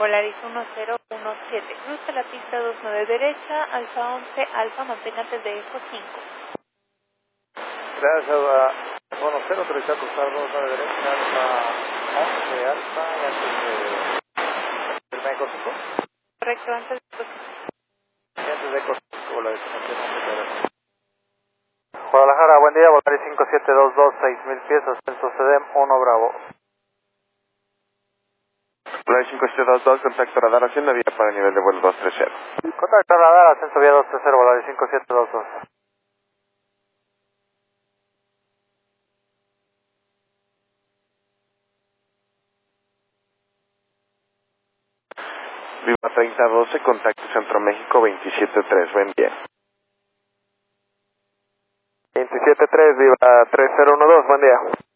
Polaris 1017. Cruce la pista 29 derecha, Alfa 11, Alfa, manténgate de eco 5. Gracias, bueno, 0, autorizado cruzar 29 derecha, Alfa 11, Alfa, y antes de eco 5. Correcto, antes de eco 5. Y antes de eco 5, Polaris 1017. Guadalajara, buen día, Polaris 5722, 6000 pies, ascenso CEDEM 1 Bravo. Polaris 5722, contacto radar, haciendo vía para nivel de vuelo 230. Contacto radar, ascenso vía 230, Polaris 5722. Viva 3012, contacto Centro México 273, buen día. 273, Viva 3012, buen día.